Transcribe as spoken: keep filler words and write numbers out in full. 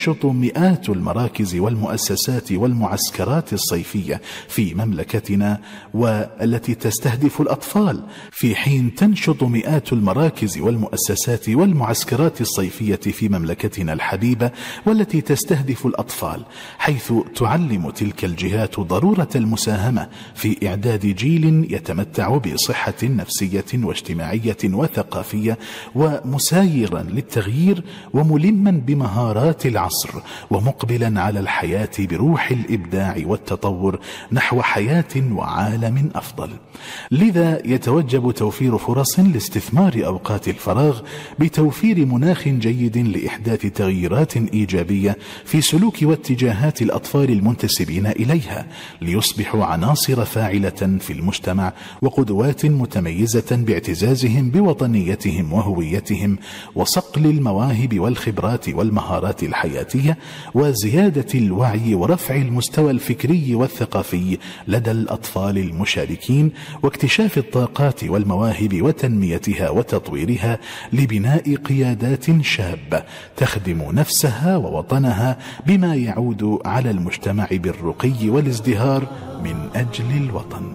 تنشط مئات المراكز والمؤسسات والمعسكرات الصيفية في مملكتنا والتي تستهدف الأطفال، في حين تنشط مئات المراكز والمؤسسات والمعسكرات الصيفية في مملكتنا الحبيبة والتي تستهدف الأطفال، حيث تعلم تلك الجهات ضرورة المساهمة في إعداد جيل يتمتع بصحة نفسية واجتماعية وثقافية ومسايرا للتغيير وملما بمهارات العصر ومقبلا على الحياة بروح الإبداع والتطور نحو حياة وعالم أفضل. لذا يتوجب توفير فرص لاستثمار أوقات الفراغ بتوفير مناخ جيد لإحداث تغييرات إيجابية في سلوك واتجاهات الأطفال المنتسبين إليها، ليصبحوا عناصر فاعلة في المجتمع وقدوات متميزة باعتزازهم بوطنيتهم وهويتهم وصقل المواهب والخبرات والمهارات الحياتية وزيادة الوعي ورفع المستوى الفكري والثقافي لدى الأطفال المشاركين واكتشاف الطاقات والمواهب وتنميتها وتطويرها لبناء قيادات شابة تخدم نفسها ووطنها بما يعود على المجتمع بالرقي والازدهار من أجل الوطن.